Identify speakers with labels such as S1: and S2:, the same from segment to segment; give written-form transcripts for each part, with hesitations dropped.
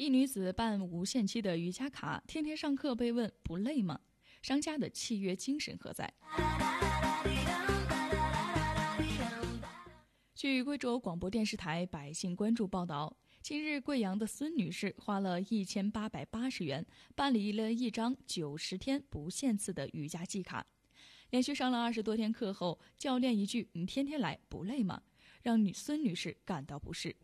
S1: 一女子办无限期的瑜伽卡，天天上课被问不累吗？商家的契约精神何在？据贵州广播电视台百姓关注报道，近日贵阳的孙女士花了1880元办理了一张90天不限次的瑜伽季卡，连续上了20多天课后，教练一句"你天天来不累吗"让孙女士感到不适。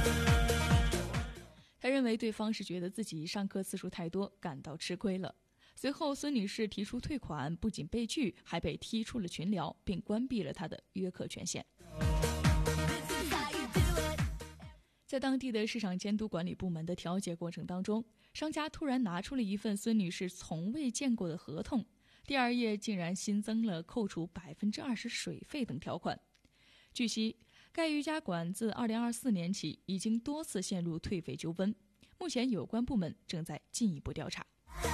S1: 她认为对方是觉得自己上课次数太多，感到吃亏了。随后孙女士提出退款，不仅被拒，还被踢出了群聊，并关闭了她的约课权限。在当地的市场监督管理部门的调解过程当中，商家突然拿出了一份孙女士从未见过的合同，第2页竟然新增了扣除20%水费等条款。据悉，该瑜伽馆自2024年起已经多次陷入退费纠纷，目前有关部门正在进一步调查。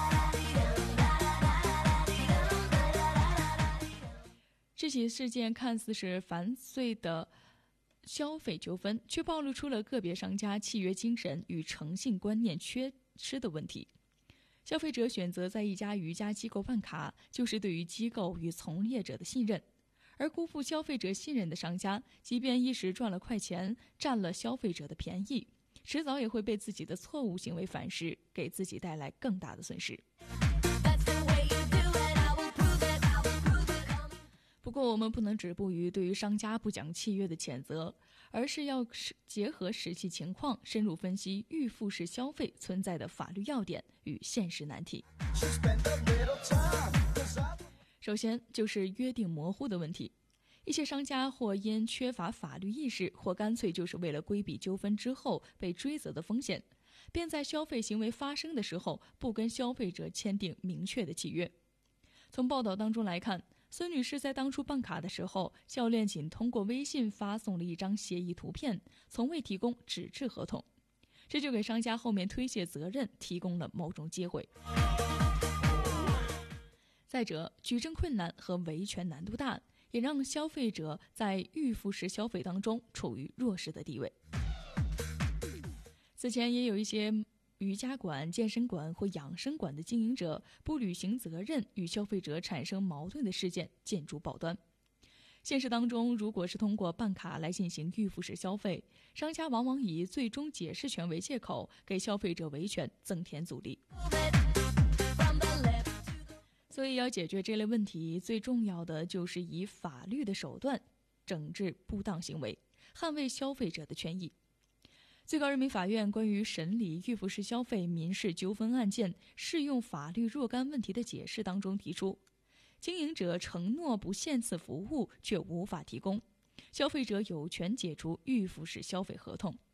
S1: 这起事件看似是繁碎的消费纠纷，却暴露出了个别商家契约精神与诚信观念缺失的问题。消费者选择在一家瑜伽机构办卡，就是对于机构与从业者的信任，而辜负消费者信任的商家，即便一时赚了快钱，占了消费者的便宜，迟早也会被自己的错误行为反噬，给自己带来更大的损失。不过我们不能止步于对于商家不讲契约的谴责，而是要结合实际情况，深入分析预付式消费存在的法律要点与现实难题。首先就是约定模糊的问题，一些商家或因缺乏法律意识，或干脆就是为了规避纠纷之后被追责的风险，便在消费行为发生的时候不跟消费者签订明确的契约。从报道当中来看，孙女士在当初办卡的时候，教练仅通过微信发送了一张协议图片，从未提供纸质合同，这就给商家后面推卸责任提供了某种机会。再者，举证困难和维权难度大，也让消费者在预付式消费当中处于弱势的地位。此前也有一些瑜伽馆、健身馆或养生馆的经营者不履行责任，与消费者产生矛盾的事件见诸报端。现实当中，如果是通过办卡来进行预付式消费，商家往往以最终解释权为借口，给消费者维权增添阻力。所以要解决这类问题，最重要的就是以法律的手段整治不当行为，捍卫消费者的权益。最高人民法院关于审理预付式消费民事纠纷案件适用法律若干问题的解释当中提出，经营者承诺不限次服务却无法提供，消费者有权解除预付式消费合同。